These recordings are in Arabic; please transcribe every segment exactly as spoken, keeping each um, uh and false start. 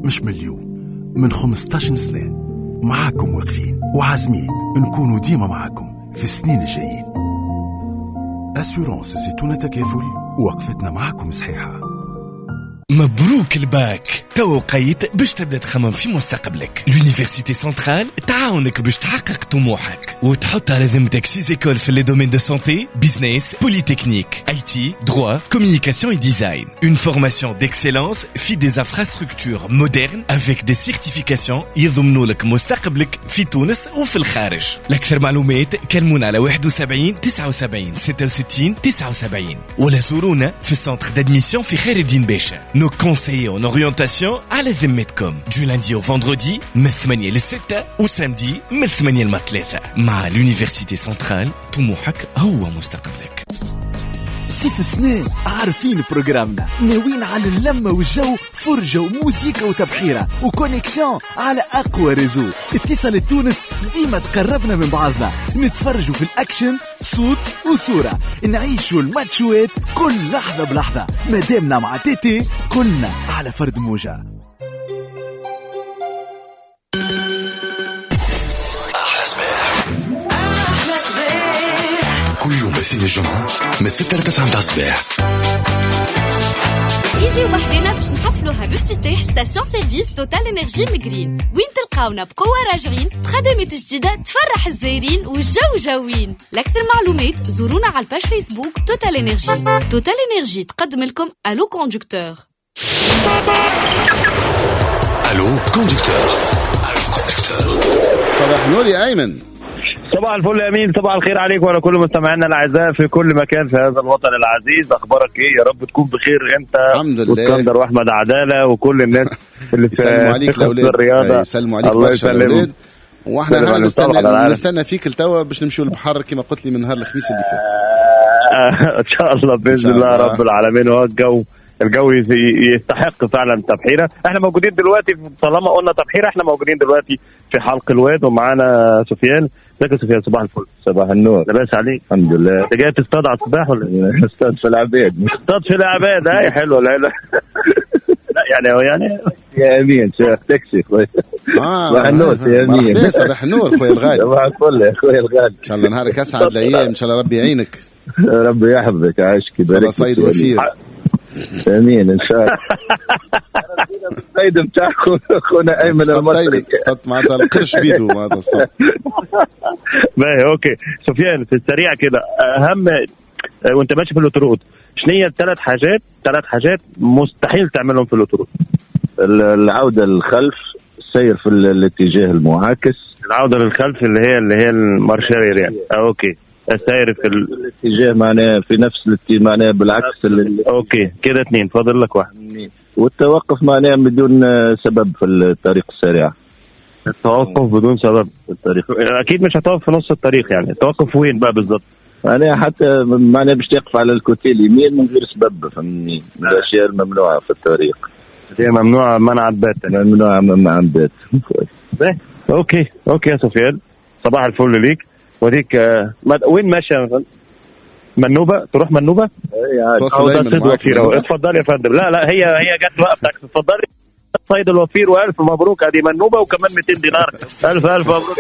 مش من اليوم، من خمستاشر سنة معاكم واقفين وعازمين نكونوا ديما معاكم في السنين الجايين. أسيورانس زيتونة تكافل، وقفتنا معاكم صحيحة. مبروك الباك، تو وقيت باش تبدا تخمم في مستقبلك. لونيفرسيتي سنترال تعاونك باش تحقق طموحك وتحط على ذمتك سي écoles في لي دومين دو سانتي، بيزنس، بوليتكنيك، اي تي، droit, communication et design. Une formation d'excellence في des infrastructures modernes avec des certifications يضمنوا لك مستقبلك في تونس وفي الخارج. لأكثر معلومات كلمونا على واحد وسبعين تسعة وسبعين ستة وستين تسعة وسبعين ولا زورونا في السنتر d'admission في خير الدين باشا. Nos conseillers en orientation على ذمتكم du lundi au vendredi من ثمانية لستة وسامدي من ثمانية لثلاثة. مع l'université centrale طموحك هو مستقبلك. صيف السنة عارفين بروجرامنا، ناويين على اللمة والجو، فرجة وموسيقى وتبحيرة وكونيكسيون على أقوى ريزو. اتصال تونس ديما تقربنا من بعضنا، نتفرجوا في الأكشن صوت وصورة، نعيشوا الماتشوات كل لحظة بلحظة. مادامنا مع تيتي كلنا على فرد موجة. كل يوم بسين الجمعة من ستة لتسعة متاع الصباح يجي وحدنا باش نحفلوها بافتتاح ستاسيون سيرفيس توتال انرجي مجرين، وين تلقاونا بقوة راجعين بخدمات جديدة تفرح الزايرين والجو جوين. لأكثر معلومات زورونا على الباج فيسبوك توتال انرجي. توتال انرجي تقدم لكم الو كوندكتور. الو كوندكتور. الو كوندكتور. صباح النور يا ايمن. صباح الفل يا امين، صباح الخير عليك وعلى كل مستمعينا الاعزاء في كل مكان في هذا الوطن العزيز. اخبارك ايه؟ يا رب تكون بخير انت الحمد لله، واسكندر واحمد عداله وكل الناس اللي في يسلموا عليك الاولاد، الرياضه. يسلموا عليك برشا الاولاد. واحنا نستنى نستنى فيك التوا باش نمشيو للبحر كما قلت لي من نهار الخميس اللي فات. ان شاء الله باذن الله رب العالمين. وهو الجو الجو يستحق فعلا تبحيره. احنا موجودين دلوقتي، طالما قلنا تبحيره احنا موجودين دلوقتي في حلق الواد ومعانا سفيان. ازيك يا سفيان؟ صباح الفل. صباح النور. لاباس عليك؟ الحمد لله. انت جاي تصطاد على الصباح ولا تصطاد في العباد؟ تصطاد في العباد. هاي حلوه. لا لا لا يعني هو يعني يا امين شيخ تكسي خويا. اه صباح النور يا امين. صباح النور خويا الغالي. صباح الفل يا خويا الغالي. ان شاء الله نهارك اسعد الايام، ان شاء الله ربي يعينك. ربي يحفظك عايشك يبارك. صيد وفير. امين ان شاء الله. الصيد نتاعكم اخونا ايمن المصري اصطاد معناتها القرش بيدو معناتها اصطاد. باهي اوكي. سفيان في السريع كده، اهم وانت ماشي في الاوتورود شنو هي الثلاث حاجات ثلاث حاجات مستحيل تعملهم في الاوتورود؟ العوده للخلف، السير في الاتجاه المعاكس. العوده للخلف اللي هي اللي هي المارشارير يعني. آه اوكي. السير في الاتجاه معناه في نفس الاتجاه معناه بالعكس. اوكي كده اثنين، فاضل لك واحد. والتوقف معناه بدون سبب في الطريق السريع. التوقف بدون سبب في الطريق اكيد مش هتقف في نص الطريق يعني. التوقف وين بقى بالضبط؟ معناه حتى معناه باش تقف على الكوتي اليمين من غير سبب، فهمني؟ من الاشياء الممنوعه في الطريق. هي ممنوعه منع بات. ممنوعه منع بات. اوكي اوكي يا سفيان، صباح الفل ليك. وديك آه وين ماشي يا منوبه؟ تروح منوبه؟ اي اتفضل يا فندم. لا لا هي هي جت وقتك. اتفضلي. صيد الوفير والف مبروك. هذه منوبه وكمان مئتين دينار. الف الف مبروك.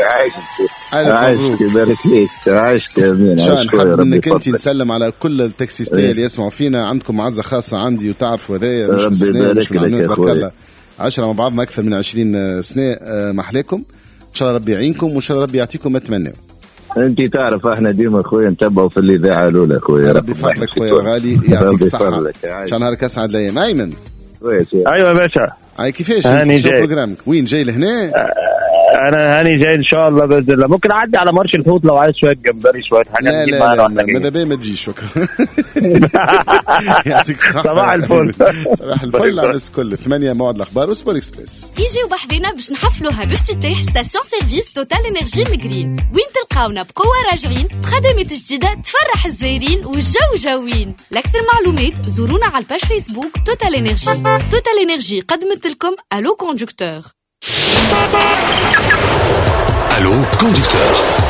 عايشك يبارك فيك. عايشك يا امين. شان حاب انك انت نسلم على كل التاكسيستات اللي يسمعوا فينا. عندكم معزه خاصه عندي وتعرفوا هذايا مش من السنه مش من العنود. تبارك الله عشرة مع بعضنا اكثر من عشرين سنه. محلاكم ان شاء الله ربي يعينكم وان شاء الله ربي يعطيكم ما تمنوا. انت تعرف احنا ديما خويا نتبعوا في الاذاعه الاولى خويا. ربي يفضلك خويا الغالي، يعطيك الصحه. ان شاء الله نهارك اسعد الايام. ايمن. ايوه يا باشا. هاي كيفاش هاني شو جاي. برنامجك؟ وين جاي لهنا؟ انا هاني جاي ان شاء الله باذن الله. ممكن اعدي على مرش الحوت لو عايز شويه جمبري شويه حاجات. لا لا لا ماذا بيه ما تجيش. شكرا. يعطيك الصحه. صباح الفل. صباح الفل على الناس الكل. ثمانية موعد الاخبار وسبور اكسبريس. يجي وبحذنا باش نحفلوها بافتتاح ستاسيون سيرفيس توتال انرجي مجرين، وين تلقاونا بقوه راجعين بخدمات جديده تفرح الزايرين والجو جوين. لاكثر معلومات زورونا على الباج فيسبوك توتال انرجي. توتال انرجي قدمت لكم الو كوندكتور. الو كوندكتور.